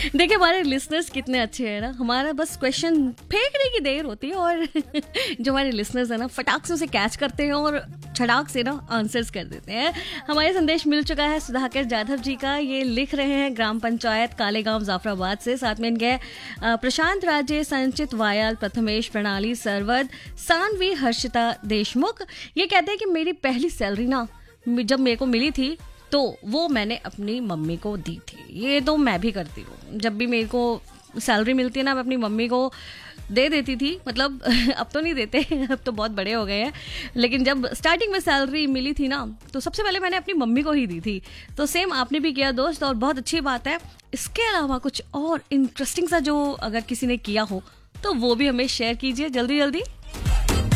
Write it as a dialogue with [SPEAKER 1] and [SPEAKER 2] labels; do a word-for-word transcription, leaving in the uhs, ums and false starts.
[SPEAKER 1] देखिए हमारे लिसनर्स कितने अच्छे हैं ना, हमारा बस क्वेश्चन फेंकने की देर होती है और जो हमारे लिसनर्स है ना फटाक से उसे कैच करते हैं और छटाक से ना आंसर्स कर देते हैं। हमारे संदेश मिल चुका है सुधाकर जाधव जी का, ये लिख रहे हैं ग्राम पंचायत कालेगांव जाफराबाद से। साथ में इनके अ, प्रशांत राजे, संचित वायाल, प्रथमेश, प्रणाली सरवद, सानवी, हर्षिता देशमुख। ये कहते हैं कि मेरी पहली सैलरी ना जब मेरे को मिली थी तो वो मैंने अपनी मम्मी को दी थी। ये तो मैं भी करती हूँ, जब भी मेरे को सैलरी मिलती है ना मैं अपनी मम्मी को दे देती थी। मतलब अब तो नहीं देते, अब तो बहुत बड़े हो गए हैं, लेकिन जब स्टार्टिंग में सैलरी मिली थी ना तो सबसे पहले मैंने अपनी मम्मी को ही दी थी। तो सेम आपने भी किया दोस्त, और बहुत अच्छी बात है। इसके अलावा कुछ और इंटरेस्टिंग सा जो अगर किसी ने किया हो तो वो भी हमें शेयर कीजिए जल्दी जल्दी।